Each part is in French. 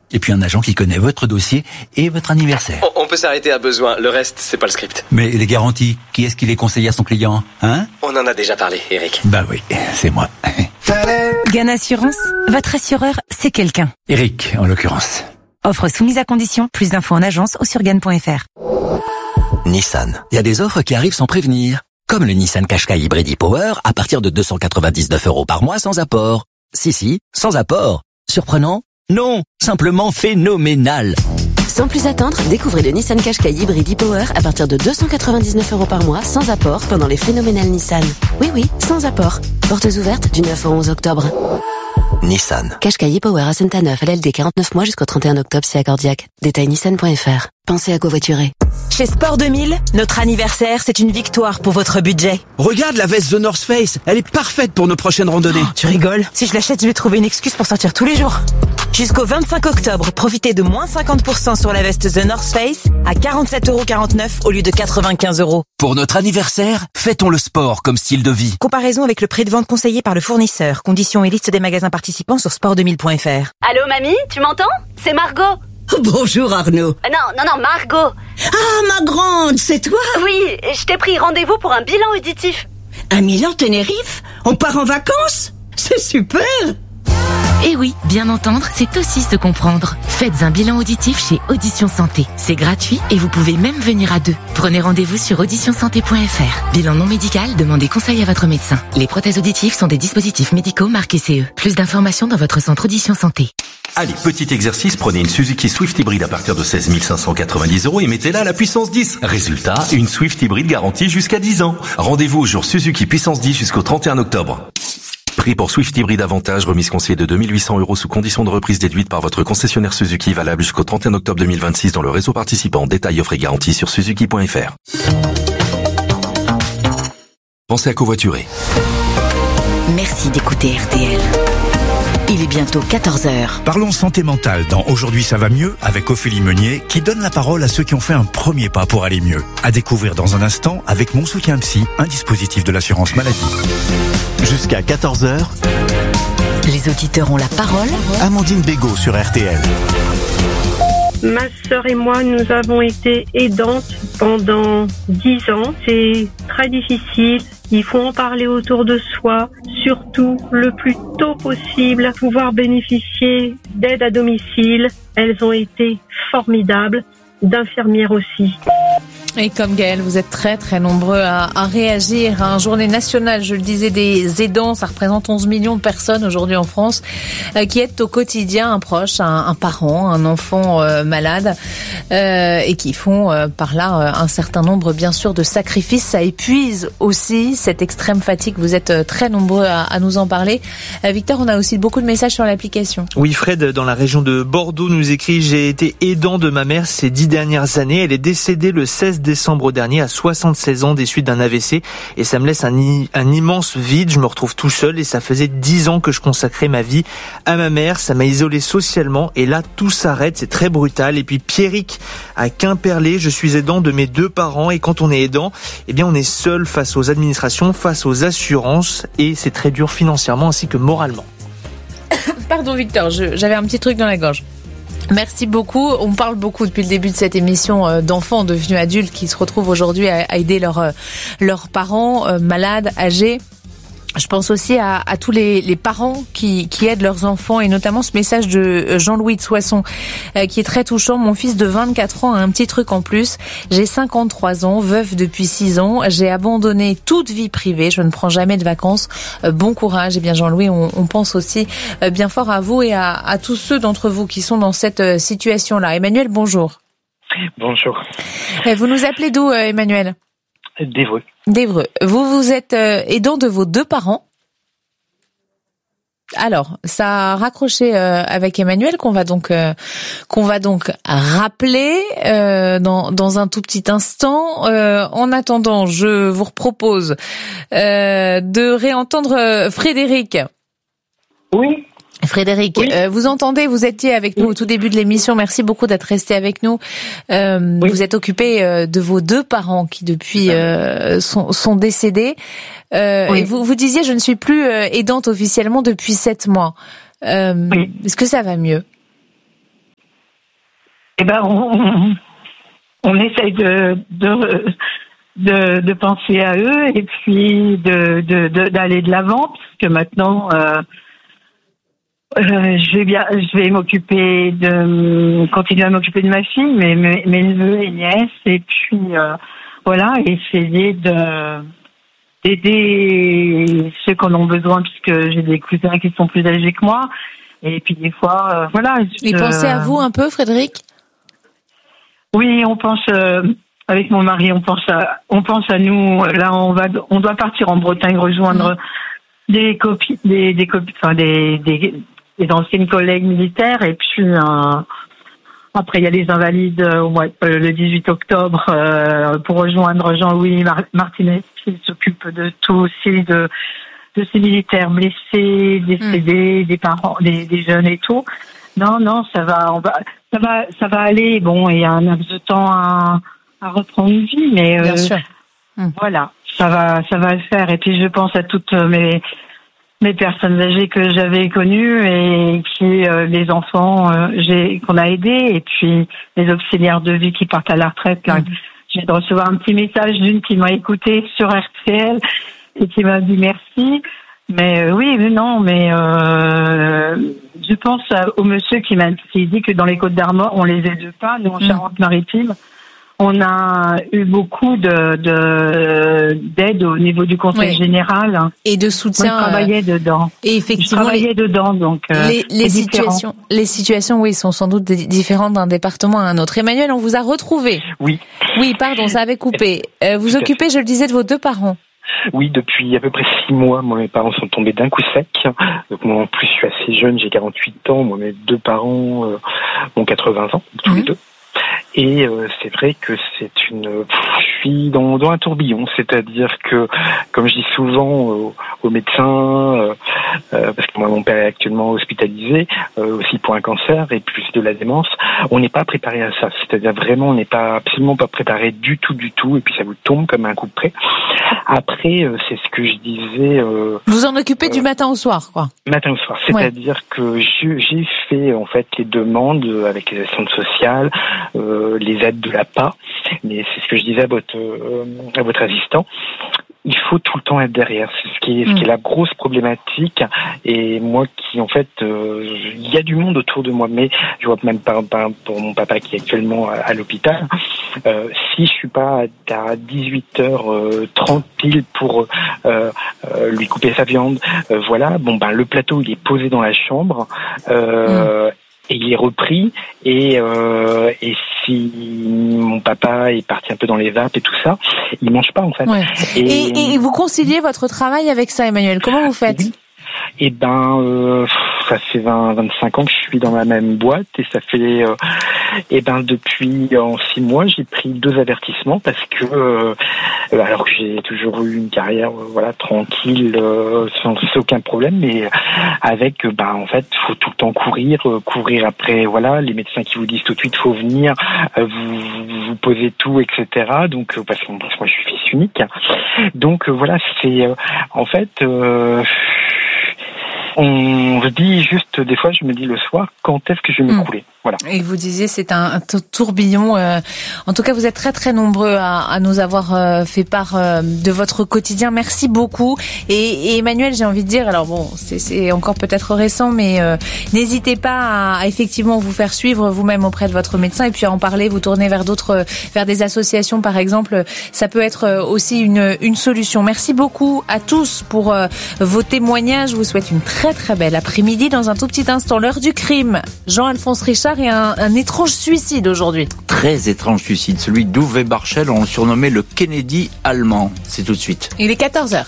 Et puis un agent qui connaît votre dossier et votre anniversaire. On peut s'arrêter à besoin, le reste, c'est pas le script. Mais les garanties, qui est-ce qui les conseille à son client, hein? On en a déjà parlé, Eric. Bah oui, c'est moi. Gann Assurance, votre assureur, c'est quelqu'un. Eric, en l'occurrence. Offre soumise à condition, plus d'infos en agence ou sur gann.fr. Nissan. Il y a des offres qui arrivent sans prévenir. Comme le Nissan Qashqai Hybrid e-Power à partir de 299 € par mois sans apport. Si, sans apport. Surprenant? Non, simplement phénoménal. Sans plus attendre, découvrez le Nissan Qashqai Hybrid e-Power à partir de 299 € par mois sans apport pendant les phénoménales Nissan. Oui, sans apport. Portes ouvertes du 9 au 11 octobre. Nissan. Qashqai e-Power à Sainte-Anneuf, LLD 49 mois jusqu'au 31 octobre si accordiaque. Détail nissan.fr. Pensez à covoiturer. Chez Sport 2000, notre anniversaire, c'est une victoire pour votre budget. Regarde la veste The North Face, elle est parfaite pour nos prochaines randonnées. Oh, tu rigoles? Si je l'achète, je vais trouver une excuse pour sortir tous les jours. Jusqu'au 25 octobre, profitez de moins 50% sur la veste The North Face à 47,49 € au lieu de 95 €. Pour notre anniversaire, fêtons le sport comme style de vie. Comparaison avec le prix de vente conseillé par le fournisseur. Conditions et liste des magasins participants sur sport2000.fr. Allô, mamie, tu m'entends? C'est Margot. Bonjour Arnaud. Non, Margot. Ah, ma grande, c'est toi? Oui, je t'ai pris rendez-vous pour un bilan auditif. Un Milan Tenerife? On part en vacances? C'est super! Eh oui, bien entendre, c'est aussi se comprendre. Faites un bilan auditif chez Audition Santé. C'est gratuit et vous pouvez même venir à deux. Prenez rendez-vous sur auditionsanté.fr. Bilan non médical, demandez conseil à votre médecin. Les prothèses auditives sont des dispositifs médicaux marqués CE. Plus d'informations dans votre centre Audition Santé. Allez, petit exercice, prenez une Suzuki Swift hybride à partir de 16 590 € et mettez-la à la puissance 10. Résultat, une Swift hybride garantie jusqu'à 10 ans. Rendez-vous au jour Suzuki puissance 10 jusqu'au 31 octobre. Prix pour Swift Hybrid Avantage, remise conseillée de 2 800 € sous condition de reprise déduite par votre concessionnaire Suzuki, valable jusqu'au 31 octobre 2026 dans le réseau participant. Détails, offres et garanties sur suzuki.fr. Pensez à covoiturer. Merci d'écouter RTL. Il est bientôt 14h. Parlons santé mentale dans Aujourd'hui ça va mieux avec Ophélie Meunier qui donne la parole à ceux qui ont fait un premier pas pour aller mieux. À découvrir dans un instant avec Mon Soutien Psy, un dispositif de l'assurance maladie. Jusqu'à 14h, les auditeurs ont la parole. Amandine Bégaud sur RTL. Ma sœur et moi, nous avons été aidantes pendant 10 ans. C'est très difficile. Il faut en parler autour de soi, surtout le plus tôt possible, pouvoir bénéficier d'aide à domicile. Elles ont été formidables, d'infirmières aussi. Et comme Gaël, vous êtes très très nombreux à réagir à une journée nationale, je le disais, des aidants. Ça représente 11 millions de personnes aujourd'hui en France qui aident au quotidien un proche, un parent, un enfant malade et qui font par là un certain nombre bien sûr de sacrifices. Ça épuise aussi cette extrême fatigue. Vous êtes très nombreux à nous en parler. Victor, on a aussi beaucoup de messages sur l'application. Oui, Fred, dans la région de Bordeaux, nous écrit: j'ai été aidant de ma mère ces 10 dernières années. Elle est décédée le 16 décembre dernier à 76 ans des suites d'un AVC et ça me laisse un immense vide. Je me retrouve tout seul et ça faisait 10 ans que je consacrais ma vie à ma mère. Ça m'a isolé socialement et là tout s'arrête, c'est très brutal. Et puis Pierrick à Quimperlé, je suis aidant de mes 2 parents et quand on est aidant, eh bien on est seul face aux administrations, face aux assurances et c'est très dur financièrement ainsi que moralement. Pardon Victor, j'avais un petit truc dans la gorge. Merci beaucoup. On parle beaucoup depuis le début de cette émission d'enfants devenus adultes qui se retrouvent aujourd'hui à aider leurs parents malades, âgés. Je pense aussi à tous les parents qui aident leurs enfants et notamment ce message de Jean-Louis de Soissons qui est très touchant. Mon fils de 24 ans a un petit truc en plus. J'ai 53 ans, veuf depuis 6 ans. J'ai abandonné toute vie privée. Je ne prends jamais de vacances. Bon courage. Eh bien Jean-Louis, on pense aussi bien fort à vous et à tous ceux d'entre vous qui sont dans cette situation-là. Emmanuel, bonjour. Bonjour. Vous nous appelez d'où, Emmanuel ? d'Évreux. D'Évreux. Vous êtes aidant de vos 2 parents. Alors, ça a raccroché avec Emmanuel qu'on va donc rappeler dans un tout petit instant. En attendant, je vous propose de réentendre Frédéric. Oui. Frédéric, oui. Vous entendez, vous étiez avec nous au tout début de l'émission. Merci beaucoup d'être resté avec nous. Oui. Vous êtes occupé de vos 2 parents qui depuis sont décédés. Oui. Et vous disiez, je ne suis plus aidante officiellement depuis 7 mois. Oui. Est-ce que ça va mieux ? on essaye de penser à eux et puis d'aller de l'avant, parce que maintenant je vais continuer à m'occuper de ma fille, mes neveux et nièces, et puis voilà, essayer d'aider ceux qui en ont besoin, puisque j'ai des cousins qui sont plus âgés que moi, et puis des fois voilà. Et pensez à vous un peu, Frédéric? Oui, on pense avec mon mari, on pense à nous. Là, on doit partir en Bretagne rejoindre des anciennes collègues militaires, et puis après il y a les invalides le 18 octobre pour rejoindre Jean-Louis Martinez, qui s'occupe de tout aussi de ces militaires blessés, décédés, des parents, des jeunes et tout. Non, ça va aller. Bon, il y a un laps de temps à reprendre une vie, mais bien sûr. Voilà, ça va le faire. Et puis je pense à toutes mes personnes âgées que j'avais connues et qui les enfants qu'on a aidés, et puis les auxiliaires de vie qui partent à la retraite. Là, je viens de recevoir un petit message d'une qui m'a écouté sur RTL et qui m'a dit merci. Mais je pense au monsieur qui dit que dans les Côtes-d'Armor, on les aide pas. Nous, en Charente-Maritime, on a eu beaucoup d'aide au niveau du Conseil général. Et de soutien. Moi, je travaillais dedans. Et effectivement. Je travaillais dedans, donc. Les situations, oui, sont sans doute différentes d'un département à un autre. Emmanuel, on vous a retrouvé. Oui. Oui, pardon, ça avait coupé. Vous occupez, je le disais, de vos deux parents. Oui, depuis à peu près 6 mois, moi, mes parents sont tombés d'un coup sec. Donc, moi, en plus, je suis assez jeune, j'ai 48 ans. Moi, mes deux parents ont 80 ans, tous les deux. Et c'est vrai que je suis dans un tourbillon, c'est-à-dire que, comme je dis souvent aux médecins, parce que moi mon père est actuellement hospitalisé, aussi pour un cancer et plus de la démence, on n'est pas préparé à ça, c'est-à-dire vraiment on n'est absolument pas préparé du tout, et puis ça vous tombe comme un coup de près. Après, c'est ce que je disais. Vous en occupez du matin au soir, quoi. Matin au soir, c'est-à-dire que j'ai fait en fait les demandes avec les assistantes sociales, les aides de l'APA, mais c'est ce que je disais à votre assistant. Il faut tout le temps être derrière. C'est ce qui est la grosse problématique. Et moi qui, en fait, il y a du monde autour de moi, mais je vois même pas pour mon papa qui est actuellement à l'hôpital. Si je suis pas à 18h30 pile pour lui couper sa viande, voilà. Bon ben le plateau il est posé dans la chambre. Et il est repris, et si mon papa est parti un peu dans les vapes et tout ça, il mange pas en fait. Ouais. Et vous conciliez votre travail avec ça, Emmanuel? Comment vous faites? Eh ben, ça fait 25 ans que je suis dans la même boîte, et ça fait, depuis en 6 mois, j'ai pris 2 avertissements parce que, alors que j'ai toujours eu une carrière, tranquille, sans aucun problème, mais avec, en fait, faut tout le temps courir après, les médecins qui vous disent tout de suite, faut venir, vous posez tout, etc. Donc, parce que moi, je suis fils unique. Donc, c'est, en fait, on se dit juste, des fois, je me dis le soir, quand est-ce que je vais m'écrouler? Voilà. Et vous disiez, c'est un tourbillon. En tout cas, vous êtes très très nombreux à nous avoir fait part de votre quotidien. Merci beaucoup. Et Emmanuel, j'ai envie de dire, alors bon, c'est encore peut-être récent, mais n'hésitez pas à effectivement vous faire suivre vous-même auprès de votre médecin, et puis à en parler, vous tourner vers des associations par exemple. Ça peut être aussi une solution. Merci beaucoup à tous pour vos témoignages. Je vous souhaite une très très belle après-midi. Dans un tout petit instant, l'heure du crime. Jean-Alphonse Richard et un étrange suicide aujourd'hui. Très étrange suicide, celui d'Uwe Barschel, on le surnommait le Kennedy allemand. C'est tout de suite. Il est 14h.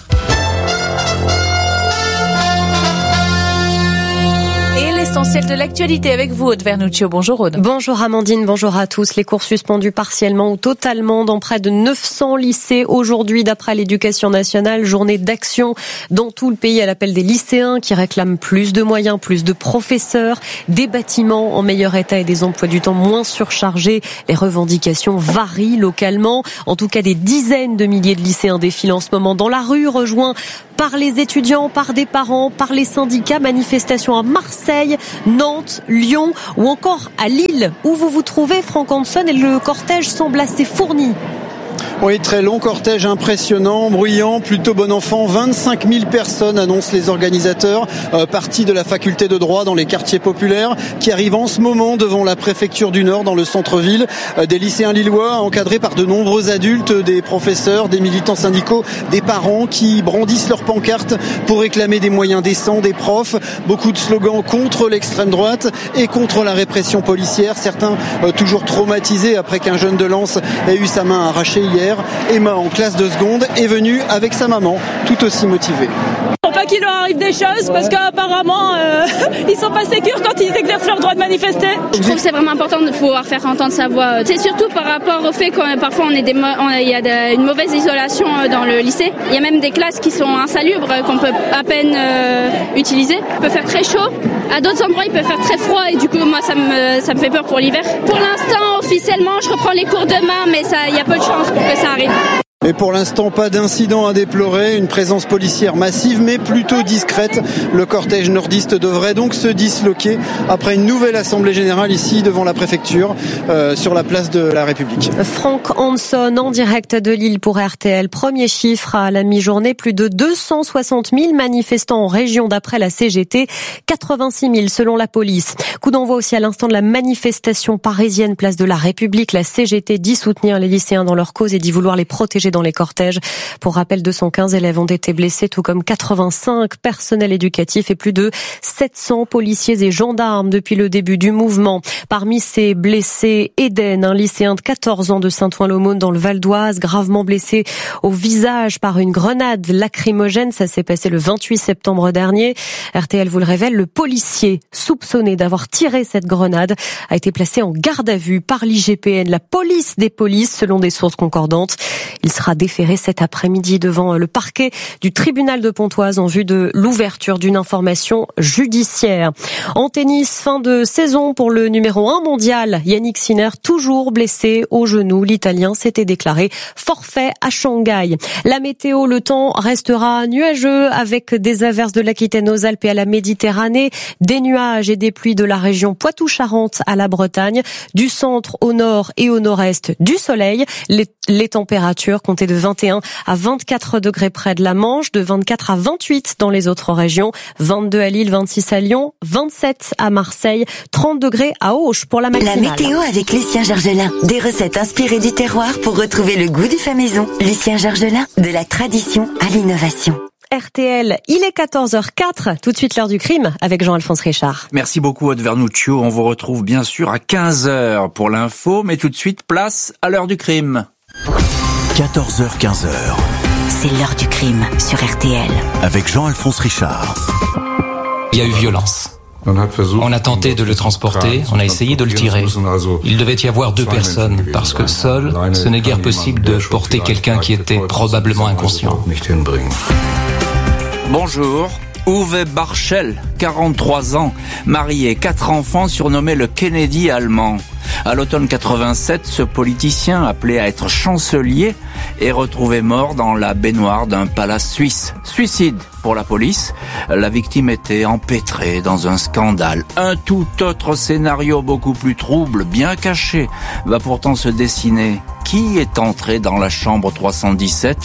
L'essentiel de l'actualité avec vous, Aude Vernuccio. Bonjour Aude. Bonjour Amandine, bonjour à tous. Les cours suspendus partiellement ou totalement dans près de 900 lycées aujourd'hui d'après l'Éducation nationale. Journée d'action dans tout le pays à l'appel des lycéens qui réclament plus de moyens, plus de professeurs, des bâtiments en meilleur état et des emplois du temps moins surchargés. Les revendications varient localement. En tout cas, des dizaines de milliers de lycéens défilent en ce moment dans la rue, rejoints par les étudiants, par des parents, par les syndicats. Manifestation à Marseille, Nantes, Lyon ou encore à Lille, où vous vous trouvez, Franck Hanson, et le cortège semble assez fourni. Oui, très long cortège impressionnant, bruyant, plutôt bon enfant. 25 000 personnes annoncent les organisateurs, partis de la faculté de droit dans les quartiers populaires, qui arrivent en ce moment devant la préfecture du Nord dans le centre-ville. Des lycéens lillois encadrés par de nombreux adultes, des professeurs, des militants syndicaux, des parents qui brandissent leurs pancartes pour réclamer des moyens décents, des profs. Beaucoup de slogans contre l'extrême droite et contre la répression policière. Certains toujours traumatisés après qu'un jeune de Lens ait eu sa main arrachée hier. Emma, en classe de seconde, est venue avec sa maman, tout aussi motivée. Faut pas qu'il leur arrive des choses parce qu'apparemment ils sont pas sécures quand ils exercent leur droit de manifester. Je trouve que c'est vraiment important de pouvoir faire entendre sa voix. C'est surtout par rapport au fait que parfois il y a une mauvaise isolation dans le lycée. Il y a même des classes qui sont insalubres qu'on peut à peine utiliser. Il peut faire très chaud. À d'autres endroits il peut faire très froid et du coup moi ça me fait peur pour l'hiver. Pour l'instant officiellement je reprends les cours demain mais il y a peu de chances pour que ça arrive. Et pour l'instant, pas d'incident à déplorer, une présence policière massive mais plutôt discrète. Le cortège nordiste devrait donc se disloquer après une nouvelle assemblée générale ici devant la préfecture, sur la place de la République. Franck Hanson en direct de Lille pour RTL. Premier chiffre à la mi-journée, plus de 260 000 manifestants en région d'après la CGT, 86 000 selon la police. Coup d'envoi aussi à l'instant de la manifestation parisienne place de la République. La CGT dit soutenir les lycéens dans leur cause et dit vouloir les protéger dans les cortèges. Pour rappel, 215 élèves ont été blessés, tout comme 85 personnels éducatifs et plus de 700 policiers et gendarmes depuis le début du mouvement. Parmi ces blessés, Eden, un lycéen de 14 ans de Saint-Ouen-l'Aumône dans le Val d'Oise, gravement blessé au visage par une grenade lacrymogène. Ça s'est passé le 28 septembre dernier. RTL vous le révèle, le policier soupçonné d'avoir tiré cette grenade a été placé en garde à vue par l'IGPN, la police des polices, selon des sources concordantes. Il sera déféré cet après-midi devant le parquet du tribunal de Pontoise en vue de l'ouverture d'une information judiciaire. En tennis, fin de saison pour le numéro 1 mondial. Yannick Sinner, toujours blessé au genou. L'Italien s'était déclaré forfait à Shanghai. La météo, le temps restera nuageux avec des averses de l'Aquitaine aux Alpes et à la Méditerranée, des nuages et des pluies de la région Poitou-Charentes à la Bretagne, du centre au nord et au nord-est du soleil. Les températures comptées de 21 à 24 degrés près de la Manche, de 24 à 28 dans les autres régions, 22 à Lille, 26 à Lyon, 27 à Marseille, 30 degrés à Auch pour la matinale. La météo avec Lucien Georgelin. Des recettes inspirées du terroir pour retrouver le goût du fait maison. Lucien Georgelin, de la tradition à l'innovation. RTL, il est 14h04, tout de suite l'heure du crime avec Jean-Alphonse Richard. Merci beaucoup Aude Vernuccio, on vous retrouve bien sûr à 15h pour l'info, mais tout de suite place à l'heure du crime. 14h, 15h. C'est l'heure du crime sur RTL. Avec Jean-Alphonse Richard. Il y a eu violence. On a tenté de le transporter, on a essayé de le tirer. Il devait y avoir 2 personnes, parce que seul, ce n'est guère possible de porter quelqu'un qui était probablement inconscient. Bonjour. Uwe Barschel, 43 ans, marié, 4 enfants, surnommé le Kennedy allemand. À l'automne 87, ce politicien, appelé à être chancelier, est retrouvé mort dans la baignoire d'un palace suisse. Suicide pour la police. La victime était empêtrée dans un scandale. Un tout autre scénario beaucoup plus trouble, bien caché, va pourtant se dessiner. Qui est entré dans la chambre 317 ?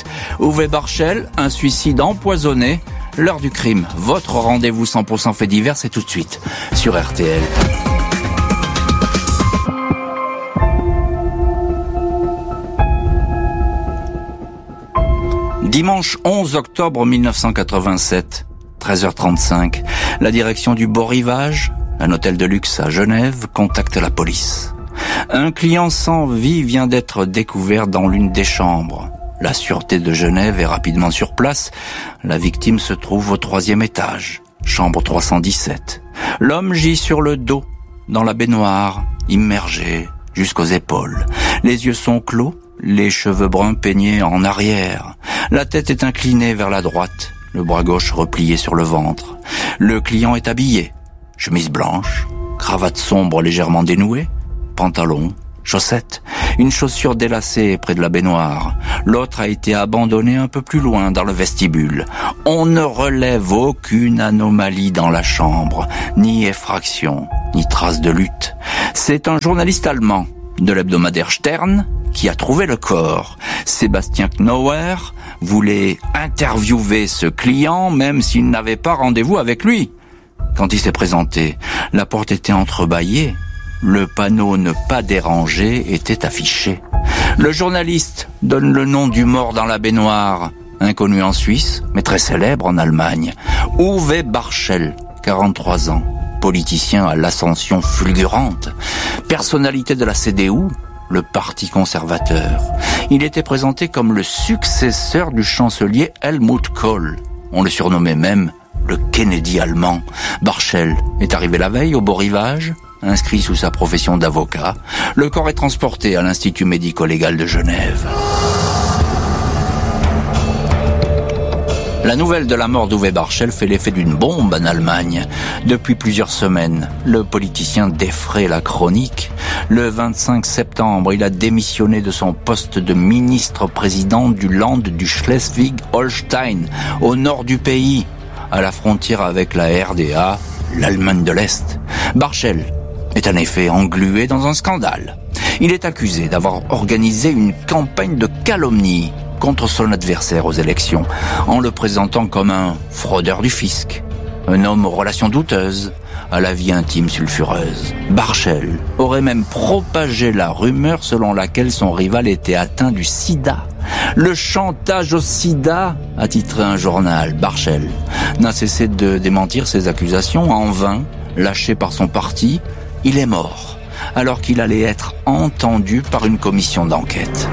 Uwe Barschel, un suicide empoisonné. L'heure du crime, votre rendez-vous 100% fait divers, c'est tout de suite sur RTL. Dimanche 11 octobre 1987, 13h35, la direction du Beau Rivage, un hôtel de luxe à Genève, contacte la police. Un client sans vie vient d'être découvert dans l'une des chambres. La sûreté de Genève est rapidement sur place. La victime se trouve au 3e étage, chambre 317. L'homme gît sur le dos, dans la baignoire, immergé jusqu'aux épaules. Les yeux sont clos, les cheveux bruns peignés en arrière. La tête est inclinée vers la droite, le bras gauche replié sur le ventre. Le client est habillé, chemise blanche, cravate sombre légèrement dénouée, pantalon, chaussettes. Une chaussure délacée près de la baignoire. L'autre a été abandonnée un peu plus loin dans le vestibule. On ne relève aucune anomalie dans la chambre, ni effraction, ni trace de lutte. C'est un journaliste allemand de l'hebdomadaire Stern qui a trouvé le corps. Sébastien Knauer voulait interviewer ce client même s'il n'avait pas rendez-vous avec lui. Quand il s'est présenté, la porte était entrebâillée. Le panneau « Ne pas déranger » était affiché. Le journaliste donne le nom du mort dans la baignoire, inconnu en Suisse, mais très célèbre en Allemagne. Uwe Barschel, 43 ans, politicien à l'ascension fulgurante, personnalité de la CDU, le parti conservateur. Il était présenté comme le successeur du chancelier Helmut Kohl. On le surnommait même le Kennedy allemand. Barschel est arrivé la veille au beau rivage, inscrit sous sa profession d'avocat. Le corps est transporté à l'Institut médico-légal de Genève. La nouvelle de la mort d'Uwe Barschel fait l'effet d'une bombe en Allemagne. Depuis plusieurs semaines, le politicien défraie la chronique. Le 25 septembre, il a démissionné de son poste de ministre-président du Land du Schleswig-Holstein, au nord du pays, à la frontière avec la RDA, l'Allemagne de l'Est. Barschel est en effet englué dans un scandale. Il est accusé d'avoir organisé une campagne de calomnie contre son adversaire aux élections, en le présentant comme un fraudeur du fisc, un homme aux relations douteuses, à la vie intime sulfureuse. Barschel aurait même propagé la rumeur selon laquelle son rival était atteint du sida. Le chantage au sida, a titré un journal. Barschel n'a cessé de démentir ces accusations. En vain, lâché par son parti, il est mort, alors qu'il allait être entendu par une commission d'enquête.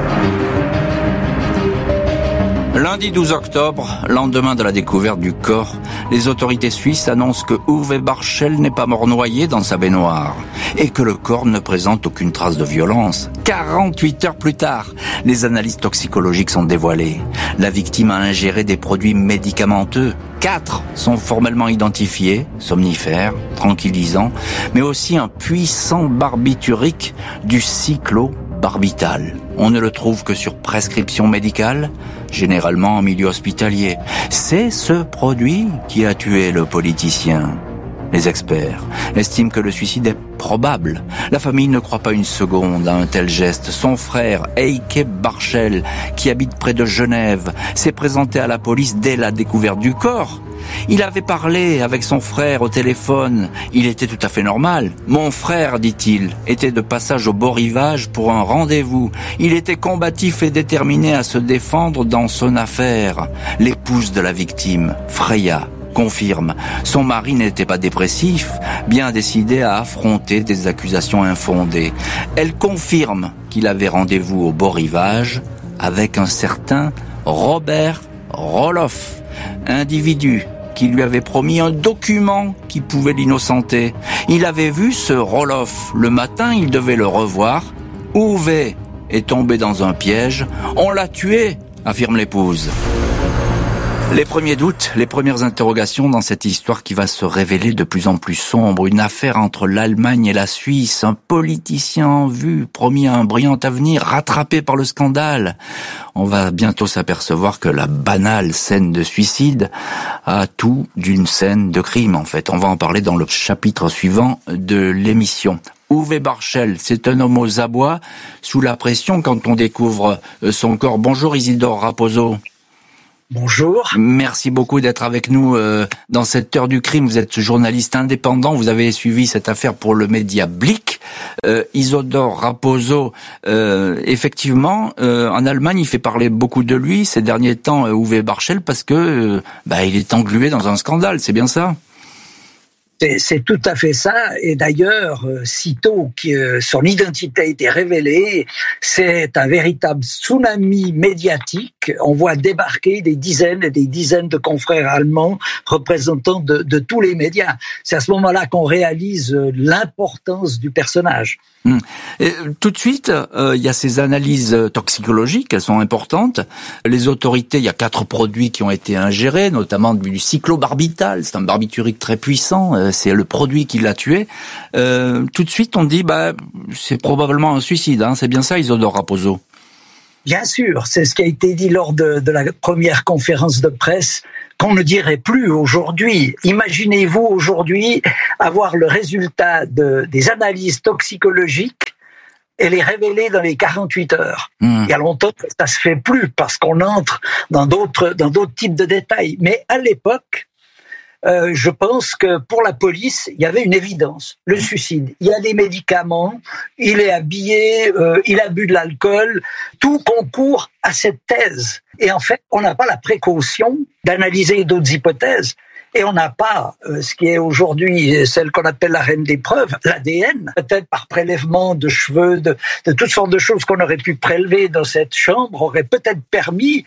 Lundi 12 octobre, lendemain de la découverte du corps, les autorités suisses annoncent que Uwe Barschel n'est pas mort noyé dans sa baignoire et que le corps ne présente aucune trace de violence. 48 heures plus tard, les analyses toxicologiques sont dévoilées. La victime a ingéré des produits médicamenteux. 4 sont formellement identifiés, somnifères, tranquillisants, mais aussi un puissant barbiturique du cyclobarbital. On ne le trouve que sur prescription médicale, généralement en milieu hospitalier. C'est ce produit qui a tué le politicien. Les experts estiment que le suicide est probable. La famille ne croit pas une seconde à un tel geste. Son frère, Eike Barschel, qui habite près de Genève, s'est présenté à la police dès la découverte du corps. Il avait parlé avec son frère au téléphone. Il était tout à fait normal. Mon frère, dit-il, était de passage au beau rivage pour un rendez-vous. Il était combatif et déterminé à se défendre dans son affaire. L'épouse de la victime, Freya, confirme. Son mari n'était pas dépressif, bien décidé à affronter des accusations infondées. Elle confirme qu'il avait rendez-vous au beau rivage avec un certain Robert Roloff, individu qui lui avait promis un document qui pouvait l'innocenter. Il avait vu ce Roloff. Le matin, il devait le revoir. Uwe est tombé dans un piège. On l'a tué, affirme l'épouse. Les premiers doutes, les premières interrogations dans cette histoire qui va se révéler de plus en plus sombre. Une affaire entre l'Allemagne et la Suisse. Un politicien en vue, promis à un brillant avenir, rattrapé par le scandale. On va bientôt s'apercevoir que la banale scène de suicide a tout d'une scène de crime, en fait. On va en parler dans le chapitre suivant de l'émission. Uwe Barschel, c'est un homme aux abois, sous la pression quand on découvre son corps. Bonjour Isidore Raposo. Bonjour. Merci beaucoup d'être avec nous dans cette heure du crime. Vous êtes journaliste indépendant, vous avez suivi cette affaire pour le média Blick. Isidore Raposo, effectivement, en Allemagne, il fait parler beaucoup de lui ces derniers temps, Uwe Barschel, parce que il est englué dans un scandale, c'est bien ça ? C'est tout à fait ça. Et d'ailleurs, sitôt que son identité a été révélée, c'est un véritable tsunami médiatique l'époque, on voit débarquer des dizaines et des dizaines de confrères allemands représentants de tous les médias. C'est à ce moment-là qu'on réalise l'importance du personnage. Et tout de suite, il y a ces analyses toxicologiques, elles sont importantes. Les autorités, il y a 4 produits qui ont été ingérés, notamment du cyclobarbital, c'est un barbiturique très puissant, c'est le produit qui l'a tué. Tout de suite, on dit, c'est probablement un suicide, c'est bien ça, Isidore Raposo? Bien sûr, c'est ce qui a été dit lors de la première conférence de presse, qu'on ne dirait plus aujourd'hui. Imaginez-vous aujourd'hui avoir le résultat des analyses toxicologiques et les révéler dans les 48 heures. Il y a longtemps que ça se fait plus parce qu'on entre dans d'autres types de détails. Mais à l'époque, je pense que pour la police, il y avait une évidence, le suicide. Il y a des médicaments, il est habillé, il a bu de l'alcool, tout concourt à cette thèse. Et en fait, on n'a pas la précaution d'analyser d'autres hypothèses. Et on n'a pas ce qui est aujourd'hui celle qu'on appelle la reine des preuves, l'ADN, peut-être par prélèvement de cheveux, de toutes sortes de choses qu'on aurait pu prélever dans cette chambre, aurait peut-être permis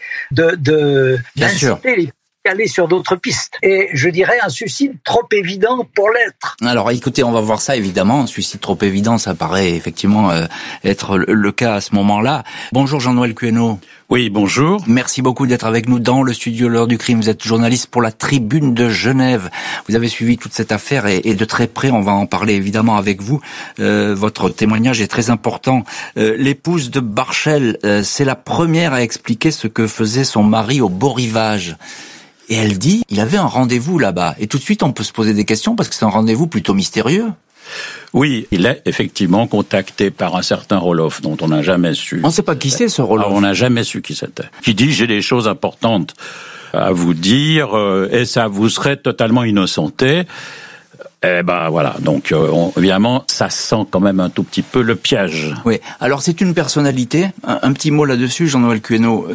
d'inciter les aller sur d'autres pistes. Et je dirais un suicide trop évident pour l'être. Alors écoutez, on va voir ça évidemment. Un suicide trop évident, ça paraît effectivement être le cas à ce moment-là. Bonjour Jean-Noël Queno. Oui, bonjour. Merci beaucoup d'être avec nous dans le studio L'heure du crime. Vous êtes journaliste pour la Tribune de Genève. Vous avez suivi toute cette affaire et de très près, on va en parler évidemment avec vous. Votre témoignage est très important. L'épouse de Barchel, c'est la première à expliquer ce que faisait son mari au Beau Rivage. Et elle dit, il avait un rendez-vous là-bas. Et tout de suite, on peut se poser des questions parce que c'est un rendez-vous plutôt mystérieux. Oui, il est effectivement contacté par un certain Roloff dont on n'a jamais su. On ne sait pas qui c'est ce Roloff. On n'a jamais su qui c'était. Qui dit, j'ai des choses importantes à vous dire et ça vous serait totalement innocenté. Eh ben voilà, donc évidemment, ça sent quand même un tout petit peu le piège. Oui, alors c'est une personnalité, un petit mot là-dessus, Jean-Noël Queno,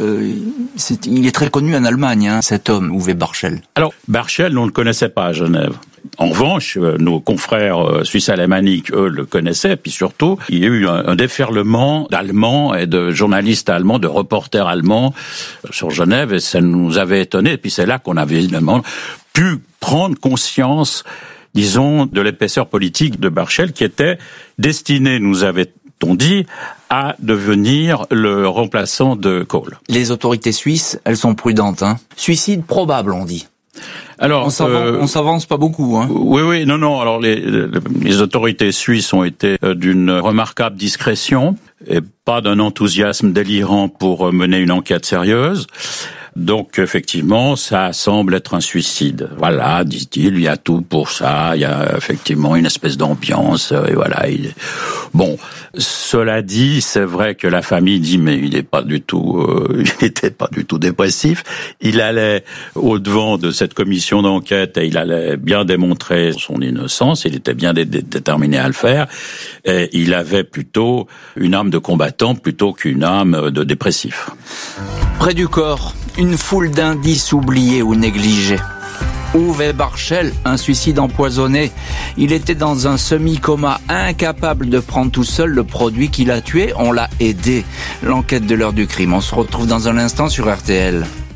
il est très connu en Allemagne, cet homme, Uwe Barchel. Alors, Barchel, on ne le connaissait pas à Genève. En revanche, nos confrères suisses alémaniques, eux, le connaissaient, puis surtout, il y a eu un déferlement d'Allemands et de journalistes allemands, de reporters allemands sur Genève, et ça nous avait étonnés, et puis c'est là qu'on avait évidemment pu prendre conscience, disons, de l'épaisseur politique de Barchel, qui était destiné, nous avait-on dit, à devenir le remplaçant de Kohl. Les autorités suisses, elles sont prudentes, Suicide probable, on dit. Alors, on s'avance pas beaucoup, Oui, non. Alors, les autorités suisses ont été d'une remarquable discrétion et pas d'un enthousiasme délirant pour mener une enquête sérieuse. Donc, effectivement, ça semble être un suicide. Voilà, dit-il, il y a tout pour ça, il y a effectivement une espèce d'ambiance, et voilà. Bon, cela dit, c'est vrai que la famille dit, mais il n'était pas du tout dépressif. Il allait au-devant de cette commission d'enquête et il allait bien démontrer son innocence, il était bien déterminé à le faire, et il avait plutôt une âme de combattant plutôt qu'une âme de dépressif. Près du corps, une foule d'indices oubliés ou négligés. Uwe Barchel, un suicide empoisonné. Il était dans un semi-coma, incapable de prendre tout seul le produit qui l'a tué. On l'a aidé. L'enquête de l'heure du crime. On se retrouve dans un instant sur RTL.